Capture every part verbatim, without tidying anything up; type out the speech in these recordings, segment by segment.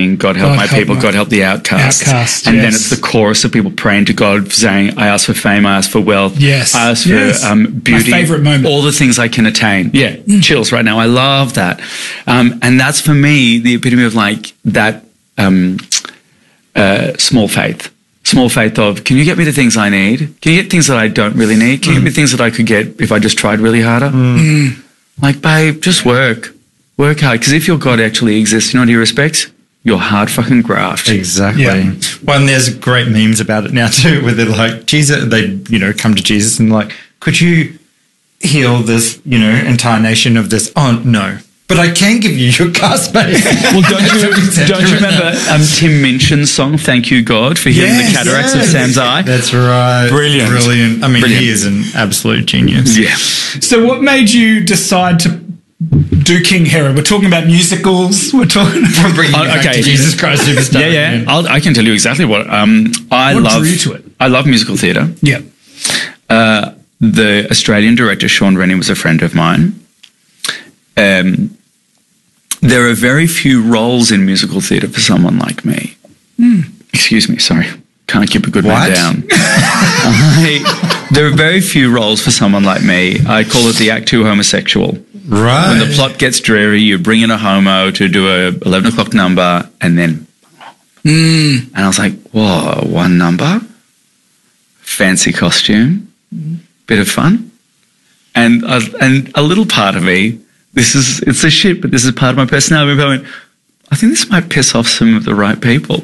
singing, God help God my help people, my- God help the outcasts. Outcasts, and yes. then it's the chorus of people praying to God, saying, I ask for fame, I ask for wealth, Yes. I ask for Yes. um, beauty, My favourite moment. all the things I can attain. Yeah, Mm. chills right now. I love that. Um, and that's for me the epitome of like that um, uh, small faith. Small faith of, can you get me the things I need? Can you get things that I don't really need? Can you get me things that I could get if I just tried really harder? Mm. Like, babe, just work. Work hard. Because if your God actually exists, you know what he respects? Your hard fucking graft. Exactly. Yeah. Well, and there's great memes about it now too, where they're like, Jesus, they, you know, come to Jesus and like, could you heal this, you know, entire nation of this? Oh, no. But I can give you your car space. Well, don't you, don't you remember um, Tim Minchin's song, Thank You, God, for healing Yes, the cataracts yes. of Sam's eye? That's right. Brilliant. Brilliant. I mean, Brilliant. he is an absolute genius. Yeah. So what made you decide to do King Herod? We're talking about musicals. We're talking From bringing Oh, you back okay. to Jesus Christ Superstar. Yeah, yeah. again. I'll, I can tell you exactly what. Um, I What love. drew you to it? I love musical theatre. Yeah. Uh, the Australian director Sean Rennie was a friend of mine. Um, there are very few roles in musical theatre for someone like me. Excuse me, sorry. Can't keep a good What? man down. I, there are very few roles for someone like me. I call it the Act Two homosexual. Right. When the plot gets dreary, you bring in a homo to do a eleven o'clock number, and then, and I was like, whoa, one number, fancy costume, bit of fun, and uh, and a little part of me, this is it's a shit, but this is part of my personality. I went, I think this might piss off some of the right people.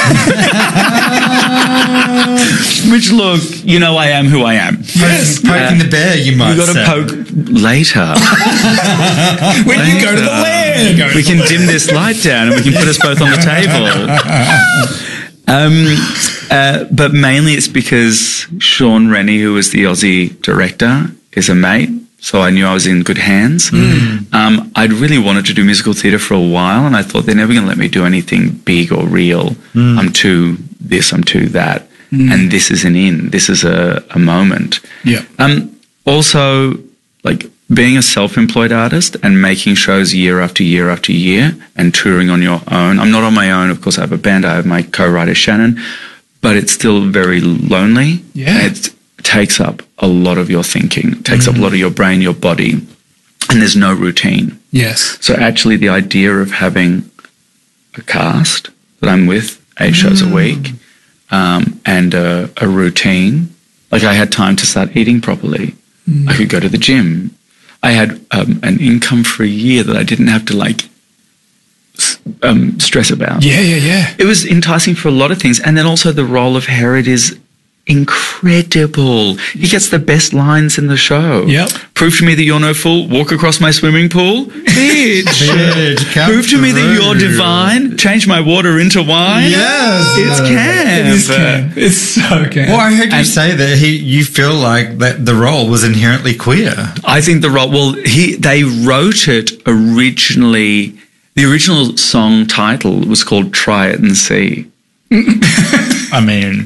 Which, look, you know, I am who I am. Yes. Poking the bear, you might You got to say. poke later. When you go to the land. We can dim this light down and we can put us both on the table. Um, uh, but mainly it's because Sean Rennie, who was the Aussie director, is a mate. So I knew I was in good hands. Mm. Um, I'd really wanted to do musical theatre for a while, and I thought they're never going to let me do anything big or real. Mm. I'm too this, I'm too that. Mm. And this is an in. This is a, a moment. Yeah. Um, also, like, being a self-employed artist and making shows year after year after year and touring on your own. I'm not on my own. Of course, I have a band. I have my co-writer, Shannon. But it's still very lonely. Yeah. It's, it takes up a lot of your thinking. It takes mm. up a lot of your brain, your body. And there's no routine. Yes. So actually the idea of having a cast that I'm with eight mm. shows a week um, and a, a routine, like I had time to start eating properly. Mm. I could go to the gym. I had um, an income for a year that I didn't have to like um, stress about. Yeah, yeah, yeah. It was enticing for a lot of things. And then also the role of Herod is incredible. He gets the best lines in the show. Yep. Prove to me that you're no fool. Walk across my swimming pool. Bitch. Bitch, come Prove to me that you're through. divine. Change my water into wine. Yes. It's camp. It is camp. It's so camp. Well, I heard you And- say that he, you feel like that the role was inherently queer. I think the role, well, he, they wrote it originally, the original song title was called Try It and See. I mean,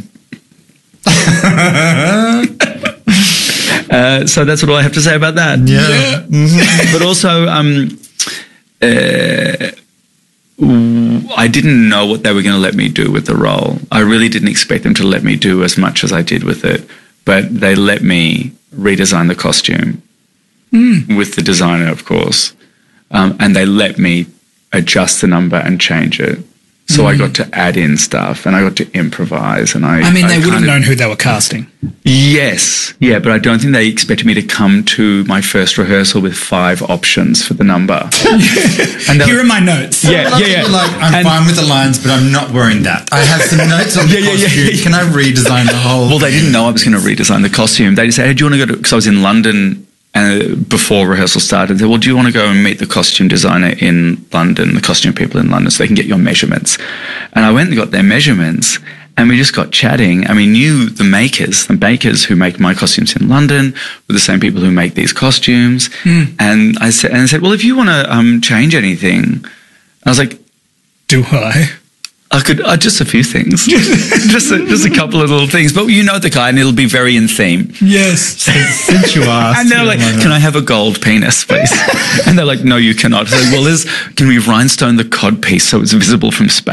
Uh, so that's what I have to say about that. yeah. But also, um, uh, w- I didn't know what they were going to let me do with the role. I really didn't expect them to let me do as much as I did with it. But they let me redesign the costume mm. with the designer, of course. Um, and they let me adjust the number and change it. So mm. I got to add in stuff and I got to improvise. And I I mean, they I would have kind of- known who they were casting. Yes, yeah, but I don't think they expected me to come to my first rehearsal with five options for the number. And they Here were- are my notes. Yeah, Like, yeah, yeah. you're like, I'm And- fine with the lines, but I'm not wearing that. I have some notes on the Yeah, yeah, yeah, costume. yeah. Can I redesign the whole Well, they didn't know I was going to redesign the costume. They just said, hey, do you want to go to, because I was in London uh, before rehearsal started. They said, well, do you want to go and meet the costume designer in London, the costume people in London, so they can get your measurements? And I went and got their measurements. And we just got chatting, and we knew the makers, the makers who make my costumes in London were the same people who make these costumes. Mm. And I said, and I said, well, if you want to um, change anything, I was like, Do I? I could, uh, just a few things, just a, just a couple of little things, but you know the guy, and it'll be very in theme. Yes. since you asked? And they're like, can I have a gold penis, please? And they're like, no, you cannot. I said, well, there's, can we rhinestone the cod piece so it's visible from space?